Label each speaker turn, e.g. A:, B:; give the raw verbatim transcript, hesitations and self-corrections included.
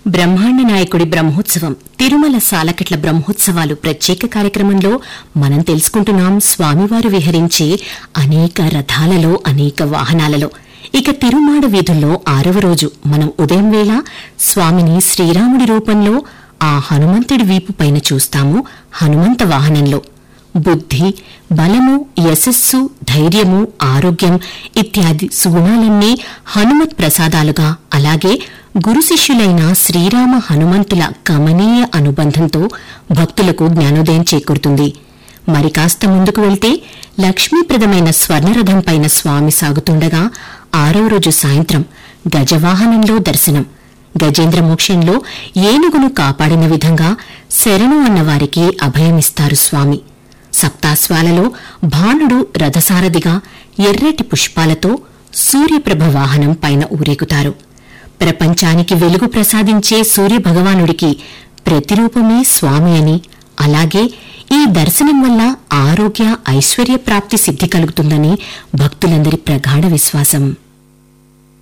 A: బ్రహ్మాండ నాయకుడి బ్రహ్మోత్సవం తిరుమల సాలకట్ల బ్రహ్మోత్సవాలు ప్రత్యేక కార్యక్రమంలో మనం తెలుసుకుంటున్నాం స్వామివారు విహరించే అనేక రథాలలో అనేక వాహనాలలో. ఇక తిరుమాడ వీధుల్లో ఆరవ రోజు మనం ఉదయం వేళ స్వామిని శ్రీరాముడి రూపంలో ఆ హనుమంతుడి వీపు పైన చూస్తాము. హనుమంత వాహనంలో బుద్ధి, బలము, యశస్సు, ధైర్యము, ఆరోగ్యం ఇత్యాది సుగుణాలన్నీ హనుమత్ ప్రసాదాలుగా, అలాగే గురు శిష్యులైన శ్రీరామ హనుమంతుల కమనీయ అనుబంధంతో భక్తులకు జ్ఞానోదయం చేకూరుతుంది. మరి కాస్త ముందుకు వెళ్తే లక్ష్మీప్రదమైన స్వర్ణరథం పైన స్వామి సాగుతుండగా ఆరవ రోజు సాయంత్రం గజవాహనంలో దర్శనం. గజేంద్ర మోక్షంలో ఏనుగును కాపాడిన విధంగా శరణు అన్నవారికి అభయమిస్తారు స్వామి. సప్తాశ్వాలలో భానుడు రథసారథిగా ఎర్రటి పుష్పాలతో సూర్యప్రభ వాహనం పైన ఊరేగుతారు. ప్రపంచానికి వెలుగు ప్రసాదించే సూర్యభగవానుడికి ప్రతిరూపమే స్వామి అని, అలాగే ఈ దర్శనం వల్ల ఆరోగ్య ఐశ్వర్య ప్రాప్తి సిద్ధి కలుగుతుందని భక్తులందరి ప్రగాఢ విశ్వాసం.